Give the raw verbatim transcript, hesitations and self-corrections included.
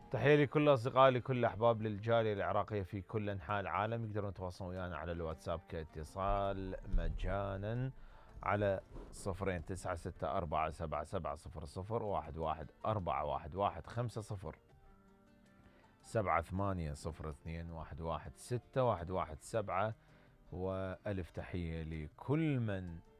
تحية لكل أصدقائي لكل أحباب للجالية العراقية في كل أنحاء العالم. يقدرون يتواصلون ويانا على الواتساب كاتصال مجانا على صفرين تسعة ستة أربعة سبعة سبعة صفر صفر واحد واحد أربعة واحد واحد خمسة صفر سبعة ثمانية صفر اثنين واحد واحد ستة واحد واحد سبعة. وألف تحية لكل من